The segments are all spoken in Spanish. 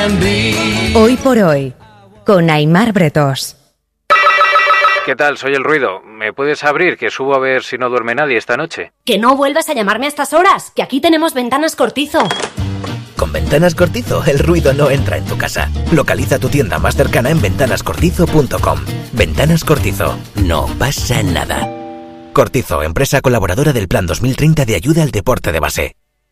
Hoy por hoy, con Aimar Bretós. ¿Qué tal? Soy El Ruido. ¿Me puedes abrir, que subo a ver si no duerme nadie esta noche? Que no vuelvas a llamarme a estas horas, que aquí tenemos Ventanas Cortizo. Con Ventanas Cortizo, el ruido no entra en tu casa. Localiza tu tienda más cercana en ventanascortizo.com. Ventanas Cortizo. No pasa nada. Cortizo, empresa colaboradora del Plan 2030 de ayuda al deporte de base.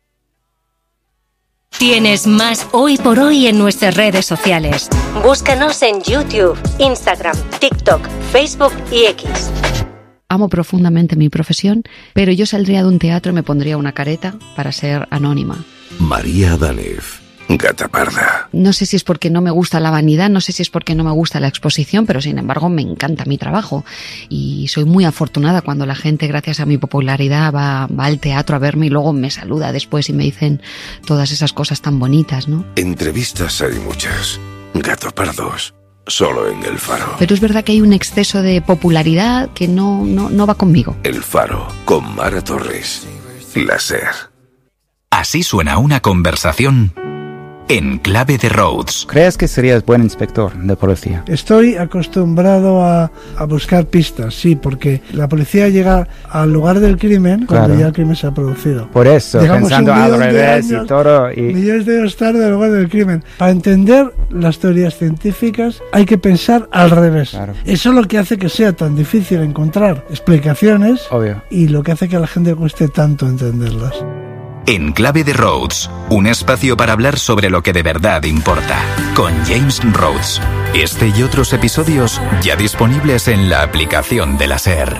Tienes más Hoy por Hoy en nuestras redes sociales. Búscanos en YouTube, Instagram, TikTok, Facebook y X. Amo profundamente mi profesión, pero yo saldría de un teatro y me pondría una careta para ser anónima. María Danez, Gata Parda. No sé si es porque no me gusta la vanidad, no sé si es porque no me gusta la exposición, pero sin embargo me encanta mi trabajo. Y soy muy afortunada cuando la gente, gracias a mi popularidad, va al teatro a verme y luego me saluda después y me dicen todas esas cosas tan bonitas, ¿no? Entrevistas hay muchas. Gato Pardos, solo en El Faro. Pero es verdad que hay un exceso de popularidad que no va conmigo. El Faro, con Mara Torres. La SER. Así suena una conversación en Clave de Rhodes. ¿Crees que serías buen inspector de policía? Estoy acostumbrado a buscar pistas, sí, porque la policía llega al lugar del crimen cuando ya el crimen se ha producido. Por eso, llegamos pensando al revés y todo. Millones de años tarde al lugar del crimen. Para entender las teorías científicas hay que pensar al revés. Claro. Eso es lo que hace que sea tan difícil encontrar explicaciones. Obvio. Y lo que hace que a la gente cueste tanto entenderlas. En Clave de Rhodes, un espacio para hablar sobre lo que de verdad importa, con James Rhodes. Este y otros episodios ya disponibles en la aplicación de la SER.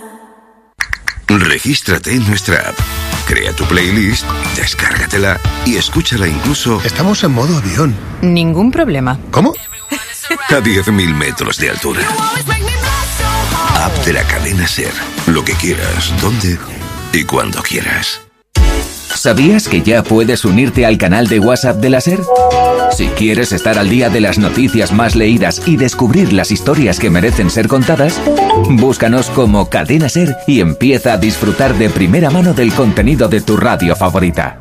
Regístrate en nuestra app. Crea tu playlist, descárgatela y escúchala incluso... Estamos en modo avión. Ningún problema. ¿Cómo? A 10.000 metros de altura. App de la cadena SER. Lo que quieras, dónde y cuando quieras. ¿Sabías que ya puedes unirte al canal de WhatsApp de la SER? Si quieres estar al día de las noticias más leídas y descubrir las historias que merecen ser contadas, búscanos como Cadena SER y empieza a disfrutar de primera mano del contenido de tu radio favorita.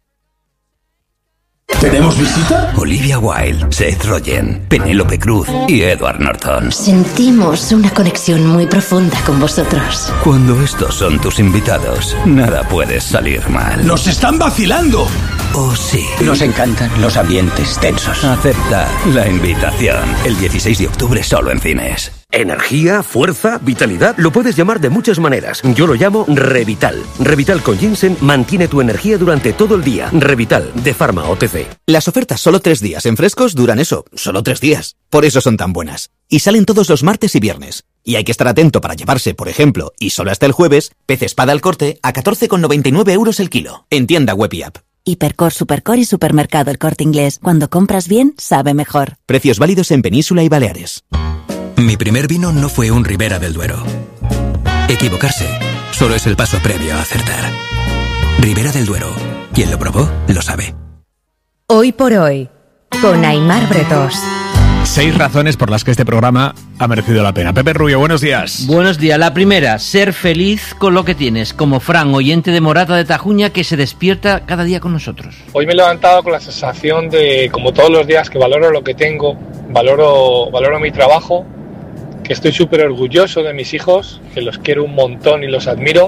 ¿Tenemos visita? Olivia Wilde, Seth Rogen, Penélope Cruz y Edward Norton. Sentimos una conexión muy profunda con vosotros. Cuando estos son tus invitados, nada puede salir mal. ¡Nos están vacilando! ¿O sí? Nos encantan los ambientes tensos. Acepta la invitación. El 16 de octubre solo en cines. Energía, fuerza, vitalidad, lo puedes llamar de muchas maneras. Yo lo llamo Revital. Revital con ginseng mantiene tu energía durante todo el día. Revital, de Pharma OTC. Las ofertas solo 3 días en frescos duran eso, solo 3 días. Por eso son tan buenas. Y salen todos los martes y viernes. Y hay que estar atento para llevarse, por ejemplo, y solo hasta el jueves, pez espada al corte a 14,99 € el kilo. En tienda web y app. Hipercor, Supercor y Supermercado El Corte Inglés. Cuando compras bien, sabe mejor. Precios válidos en Península y Baleares. Mi primer vino no fue un Ribera del Duero. Equivocarse solo es el paso previo a acertar. Ribera del Duero. Quien lo probó, lo sabe. Hoy por hoy, con Aimar Bretós. 6 razones por las que este programa ha merecido la pena. Pepe Rubio, buenos días. Buenos días. La primera, ser feliz con lo que tienes, como Fran, oyente de Morata de Tajuña, que se despierta cada día con nosotros. Hoy me he levantado con la sensación de, como todos los días, que valoro lo que tengo, valoro mi trabajo, que estoy súper orgulloso de mis hijos, que los quiero un montón y los admiro,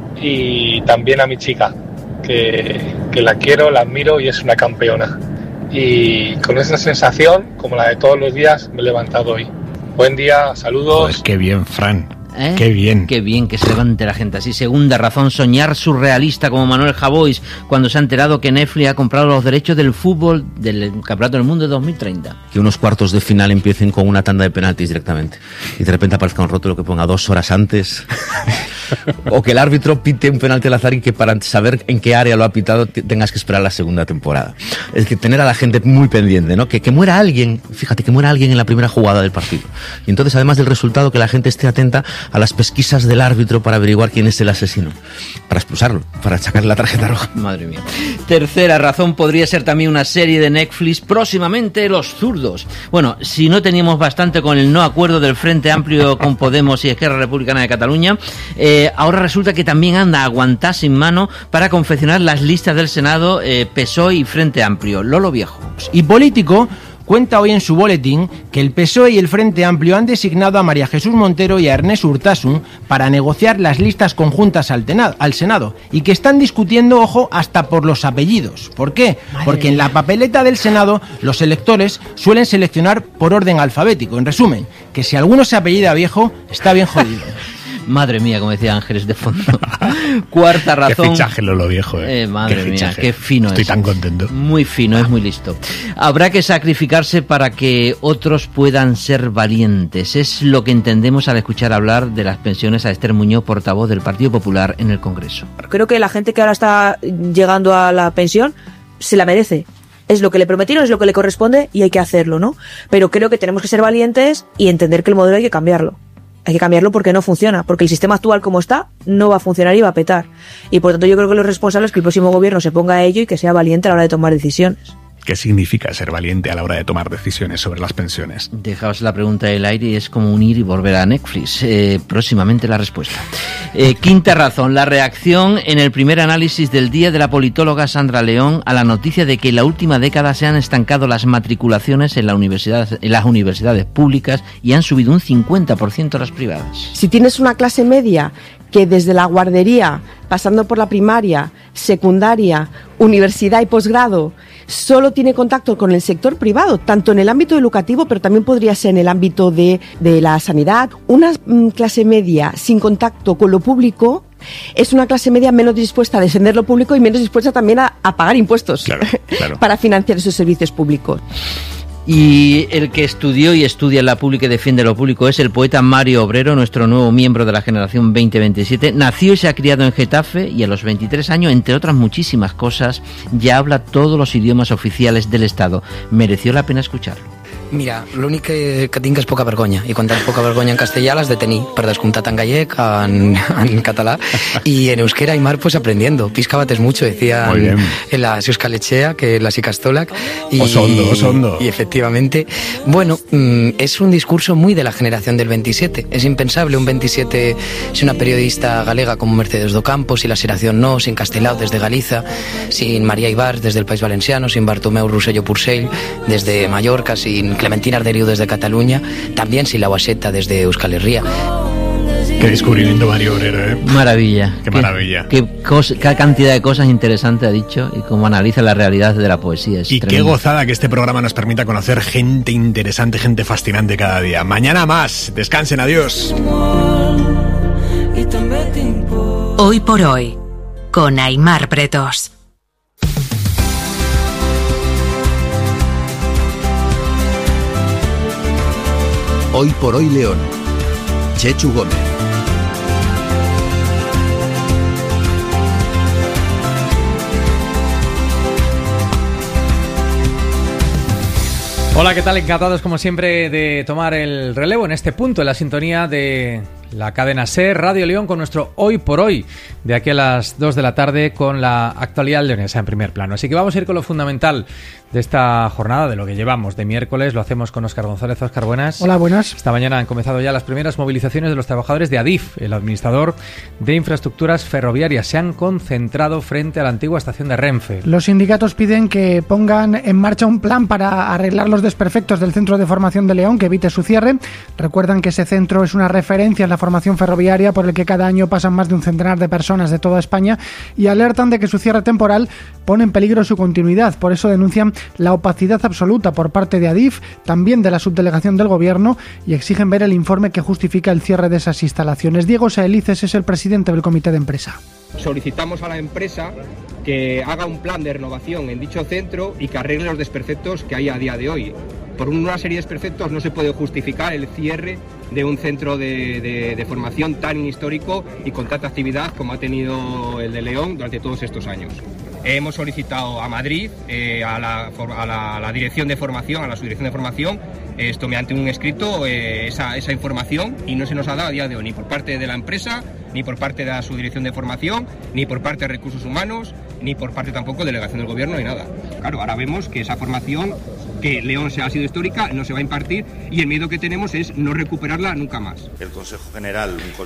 y también a mi chica, que la quiero, la admiro y es una campeona. Y con esa sensación, como la de todos los días, me he levantado hoy. Buen día, saludos. Pues qué bien, Fran. Qué bien. Qué bien que se levante la gente así. Segunda razón, soñar surrealista como Manuel Javois cuando se ha enterado que Netflix ha comprado los derechos del fútbol del Campeonato del Mundo de 2030. Que unos cuartos de final empiecen con una tanda de penaltis directamente y de repente aparezca un rótulo que ponga 2 horas antes o que el árbitro pite un penalti al azar y que para saber en qué área lo ha pitado tengas que esperar la segunda temporada. Es que tener a la gente muy pendiente, ¿no? Que muera alguien, fíjate, que muera alguien en la primera jugada del partido. Y entonces, además del resultado, que la gente esté atenta a las pesquisas del árbitro para averiguar quién es el asesino, para expulsarlo, para sacarle la tarjeta roja. Madre mía. Tercera razón, podría ser también una serie de Netflix, próximamente Los Zurdos. Bueno, si no teníamos bastante con el no acuerdo del Frente Amplio con Podemos y Esquerra Republicana de Cataluña, Ahora resulta que también anda a aguantar sin mano para confeccionar las listas del Senado, PSOE y Frente Amplio. Lolo Viejo. Y Político cuenta hoy en su boletín que el PSOE y el Frente Amplio han designado a María Jesús Montero y a Ernest Urtasun para negociar las listas conjuntas al Senado y que están discutiendo, ojo, hasta por los apellidos. ¿Por qué? Porque en la papeleta del Senado los electores suelen seleccionar por orden alfabético. En resumen, que si alguno se apellida Viejo, está bien jodido. Madre mía, como decía Ángeles de fondo. Cuarta razón. Qué fichaje Lolo Viejo, madre mía, qué fino Estoy es. tan contento. Muy fino, es muy listo. Habrá que sacrificarse para que otros puedan ser valientes. Es lo que entendemos al escuchar hablar de las pensiones a Esther Muñoz, portavoz del Partido Popular en el Congreso. Creo que la gente que ahora está llegando a la pensión se la merece. Es lo que le prometieron, es lo que le corresponde y hay que hacerlo, ¿no? Pero creo que tenemos que ser valientes y entender que el modelo hay que cambiarlo. Hay que cambiarlo porque no funciona, porque el sistema actual como está no va a funcionar y va a petar. Y por tanto yo creo que lo responsable es que el próximo gobierno se ponga a ello y que sea valiente a la hora de tomar decisiones. ¿Qué significa ser valiente a la hora de tomar decisiones sobre las pensiones? Dejaos la pregunta del aire y es como unir y volver a Netflix. Próximamente la respuesta. Quinta razón, la reacción en el primer análisis del día de la politóloga Sandra León a la noticia de que en la última década se han estancado las matriculaciones en las universidades públicas y han subido un 50% las privadas. Si tienes una clase media que desde la guardería, pasando por la primaria, secundaria, universidad y posgrado, solo tiene contacto con el sector privado, tanto en el ámbito educativo, pero también podría ser en el ámbito de la sanidad. Una clase media sin contacto con lo público es una clase media menos dispuesta a defender lo público y menos dispuesta también a pagar impuestos para financiar esos servicios públicos. Y el que estudió y estudia en la pública y defiende lo público es el poeta Mario Obrero, nuestro nuevo miembro de la generación 2027. Nació y se ha criado en Getafe y a los 23 años, entre otras muchísimas cosas, ya habla todos los idiomas oficiales del Estado. Mereció la pena escucharlo. Mira, l'únic que tinc és poca vergonya, i quan tens poca vergonya en castellà l'has de tenir, per descomptat en gallec, en català, y en euskera Aimar pues aprendiendo. Pisca bates mucho, decían en la Euskalechea, que la Sikastolak. Osondo. Y efectivamente, bueno, es un discurso muy de la generación del 27. Es impensable un 27 sin una periodista galega como Mercedes Docampo, sin la Xeración No, sin Castelao desde Galiza, sin María Ibars desde el País Valenciano, sin Bartomeu Rosselló Purcell desde Mallorca, sin Clementina Arderiu desde Cataluña, también sin la Guaseta desde Euskal Herria. Qué descubrimiento Mario Obrero, ¿eh? Maravilla. Qué maravilla. Qué cantidad de cosas interesantes ha dicho y cómo analiza la realidad de la poesía. Es y tremendo. qué gozada que este programa nos permita conocer gente interesante, gente fascinante cada día. Mañana más. Descansen, adiós. Hoy por hoy, con Aimar Bretos. Hoy por hoy León. Chechu Gómez. Hola, ¿qué tal? Encantados como siempre de tomar el relevo en este punto, en la sintonía de la cadena SER Radio León con nuestro Hoy por Hoy, de aquí a las 2 de la tarde con la actualidad leonesa en primer plano. Así que vamos a ir con lo fundamental de esta jornada, de lo que llevamos de miércoles. Lo hacemos con Óscar González. Óscar, buenas. Hola, buenas. Esta mañana han comenzado ya las primeras movilizaciones de los trabajadores de Adif, el administrador de infraestructuras ferroviarias. Se han concentrado frente a la antigua estación de Renfe. Los sindicatos piden que pongan en marcha un plan para arreglar los desperfectos del centro de formación de León, que evite su cierre. Recuerdan que ese centro es una referencia en la formación ferroviaria por el que cada año pasan más de un centenar de personas de toda España y alertan de que su cierre temporal pone en peligro su continuidad. Por eso denuncian la opacidad absoluta por parte de Adif, también de la subdelegación del Gobierno, y exigen ver el informe que justifica el cierre de esas instalaciones. Diego Saelices es el presidente del comité de empresa. Solicitamos a la empresa que haga un plan de renovación en dicho centro y que arregle los desperfectos que hay a día de hoy. Por una serie de desperfectos no se puede justificar el cierre de un centro de formación tan histórico y con tanta actividad como ha tenido el de León durante todos estos años. Hemos solicitado a Madrid, a la dirección de formación, a la subdirección de formación, esto mediante un escrito, esa información, y no se nos ha dado a día de hoy, ni por parte de la empresa, ni por parte de la subdirección de formación, ni por parte de recursos humanos, ni por parte tampoco de delegación del Gobierno, ni nada. Claro, ahora vemos que esa formación, que León ha sido histórica, no se va a impartir, y el miedo que tenemos es no recuperarla nunca más. El Consejo General, un Consejo General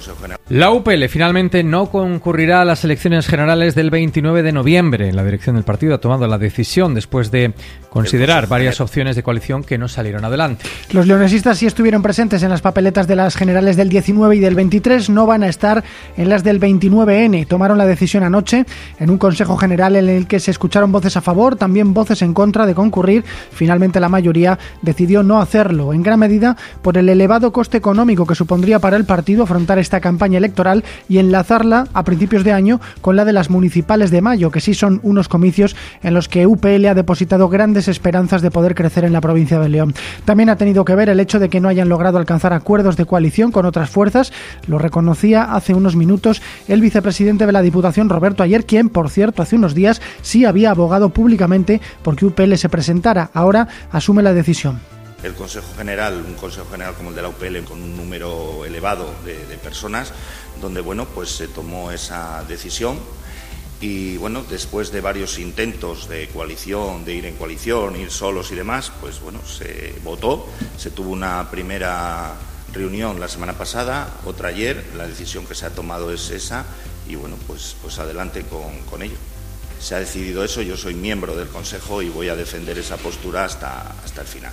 La UPL finalmente no concurrirá a las elecciones generales del 29 de noviembre. La dirección del partido ha tomado la decisión después de considerar varias opciones de coalición que no salieron adelante. Los leonesistas sí estuvieron presentes en las papeletas de las generales del 19 y del 23, no van a estar en las del 29N. Tomaron la decisión anoche en un consejo general en el que se escucharon voces a favor, también voces en contra de concurrir. Finalmente la mayoría decidió no hacerlo, en gran medida por el elevado coste económico que supondría para el partido afrontar esta campaña electoral y enlazarla a principios de año con la de las municipales de mayo, que sí son unos comicios en los que UPL ha depositado grandes esperanzas de poder crecer en la provincia de León. También ha tenido que ver el hecho de que no hayan logrado alcanzar acuerdos de coalición con otras fuerzas. Lo reconocía hace unos minutos el vicepresidente de la Diputación, Roberto Ayer, quien, por cierto, hace unos días sí había abogado públicamente porque UPL se presentara. Ahora asume la decisión. El Consejo General, un Consejo General como el de la UPL, con un número elevado de personas, donde pues se tomó esa decisión y después de varios intentos de coalición, de ir en coalición, ir solos y demás, se votó, se tuvo una primera reunión la semana pasada, otra ayer, la decisión que se ha tomado es esa y pues adelante con ello. Se ha decidido eso, yo soy miembro del Consejo y voy a defender esa postura hasta el final.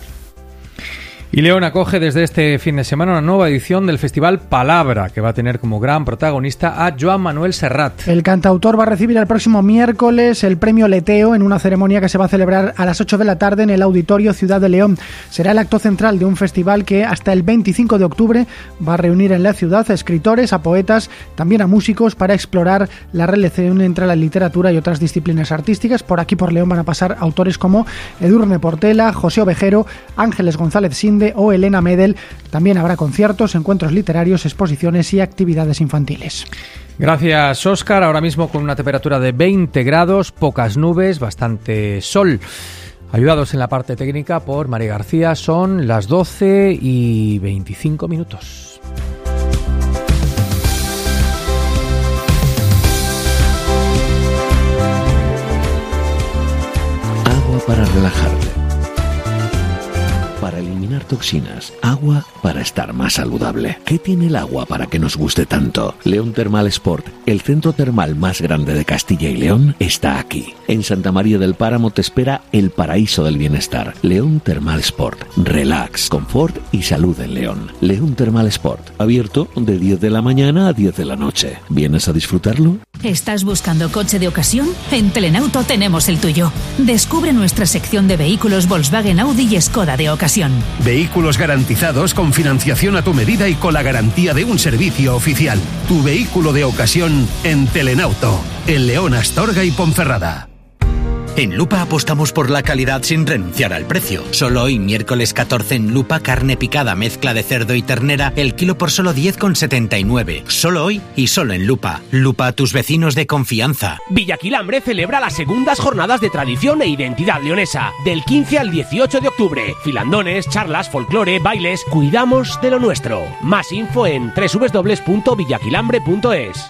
Y León acoge desde este fin de semana una nueva edición del Festival Palabra, que va a tener como gran protagonista a Joan Manuel Serrat. El cantautor va a recibir el próximo miércoles el premio Leteo en una ceremonia que se va a celebrar a las 8 de la tarde en el Auditorio Ciudad de León. Será el acto central de un festival que hasta el 25 de octubre va a reunir en la ciudad a escritores, a poetas, también a músicos para explorar la relación entre la literatura y otras disciplinas artísticas. Por aquí por León van a pasar autores como Edurne Portela, José Ovejero, Ángeles González Sinde o Elena Medel. También habrá conciertos, encuentros literarios, exposiciones y actividades infantiles. Gracias, Óscar. Ahora mismo con una temperatura de 20 grados, pocas nubes, bastante sol. Ayudados en la parte técnica por María García, son las 12:25. Agua para relajarte, para eliminar toxinas, agua para estar más saludable. ¿Qué tiene el agua para que nos guste tanto? León Termal Sport, el centro termal más grande de Castilla y León, está aquí. En Santa María del Páramo te espera el paraíso del bienestar. León Termal Sport, relax, confort y salud en León. León Termal Sport, abierto de 10 de la mañana a 10 de la noche. ¿Vienes a disfrutarlo? ¿Estás buscando coche de ocasión? En Telenauto tenemos el tuyo. Descubre nuestra sección de vehículos Volkswagen, Audi y Skoda de ocasión. Vehículos garantizados con financiación a tu medida y con la garantía de un servicio oficial. Tu vehículo de ocasión en Telenauto, en León, Astorga y Ponferrada. En Lupa apostamos por la calidad sin renunciar al precio. Solo hoy, miércoles 14, en Lupa, carne picada, mezcla de cerdo y ternera, el kilo por solo 10,79. Solo hoy y solo en Lupa. Lupa, tus vecinos de confianza. Villaquilambre celebra las segundas jornadas de tradición e identidad leonesa, del 15 al 18 de octubre. Filandones, charlas, folclore, bailes, cuidamos de lo nuestro. Más info en www.villaquilambre.es.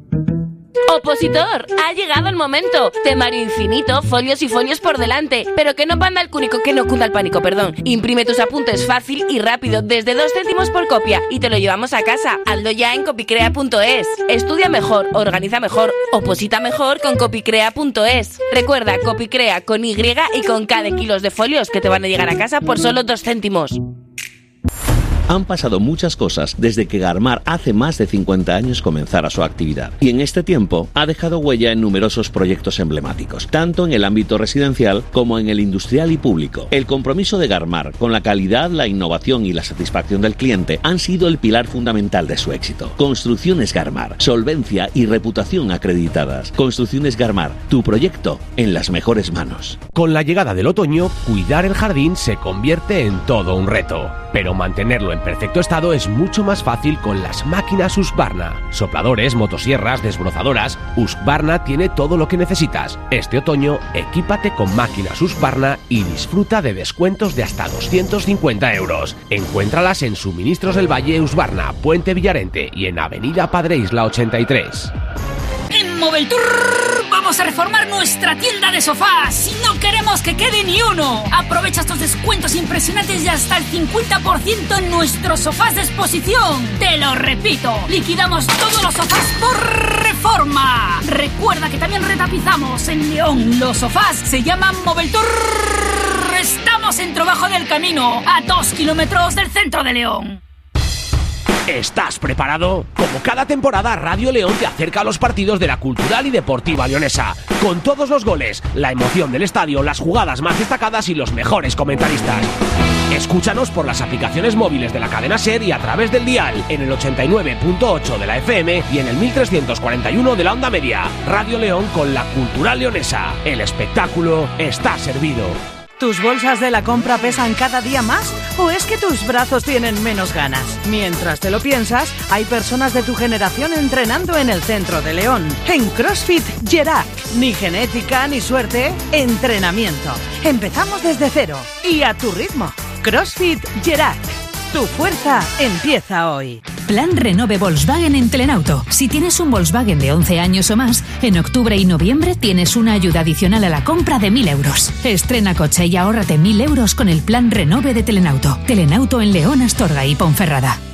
Opositor, ha llegado el momento. Temario infinito, folios y folios por delante. Pero que no panda el cúnico, que no cunda el pánico, perdón. Imprime tus apuntes fácil y rápido, desde 2 céntimos por copia. Y te lo llevamos a casa. Hazlo ya en copicrea.es. Estudia mejor, organiza mejor, oposita mejor con copicrea.es. Recuerda, Copicrea con Y y con K de kilos de folios que te van a llegar a casa por solo 2 céntimos. Han pasado muchas cosas desde que Garmar hace más de 50 años comenzara su actividad. Y en este tiempo ha dejado huella en numerosos proyectos emblemáticos, tanto en el ámbito residencial como en el industrial y público. El compromiso de Garmar con la calidad, la innovación y la satisfacción del cliente han sido el pilar fundamental de su éxito. Construcciones Garmar, solvencia y reputación acreditadas. Construcciones Garmar, tu proyecto en las mejores manos. Con la llegada del otoño, cuidar el jardín se convierte en todo un reto. Pero mantenerlo en perfecto estado es mucho más fácil con las máquinas Husqvarna. Sopladores, motosierras, desbrozadoras. Husqvarna tiene todo lo que necesitas. Este otoño, equípate con máquinas Husqvarna y disfruta de descuentos de hasta 250 euros. Encuéntralas en Suministros del Valle Husqvarna, Puente Villarente y en Avenida Padre Isla 83. En Moveltour vamos Vamos a reformar nuestra tienda de sofás y no queremos que quede ni uno. Aprovecha estos descuentos impresionantes de hasta el 50% en nuestros sofás de exposición. Te lo repito, liquidamos todos los sofás por reforma. Recuerda que también retapizamos en León. Los sofás se llaman Moveltour. Estamos en Trabajo del Camino, a 2 kilómetros del centro de León. ¿Estás preparado? Como cada temporada, Radio León te acerca a los partidos de la Cultural y Deportiva Leonesa, con todos los goles, la emoción del estadio, las jugadas más destacadas y los mejores comentaristas. Escúchanos por las aplicaciones móviles de la cadena SER y a través del dial, en el 89.8 de la FM y en el 1341 de la onda media. Radio León con la Cultural Leonesa. El espectáculo está servido. ¿Tus bolsas de la compra pesan cada día más? ¿O es que tus brazos tienen menos ganas? Mientras te lo piensas, hay personas de tu generación entrenando en el centro de León. En CrossFit Gerac. Ni genética ni suerte, entrenamiento. Empezamos desde cero y a tu ritmo. CrossFit Gerac. Tu fuerza empieza hoy. Plan Renove Volkswagen en Telenauto. Si tienes un Volkswagen de 11 años o más, en octubre y noviembre tienes una ayuda adicional a la compra de 1.000 euros. Estrena coche y ahórrate 1.000 euros con el Plan Renove de Telenauto. Telenauto en León, Astorga y Ponferrada.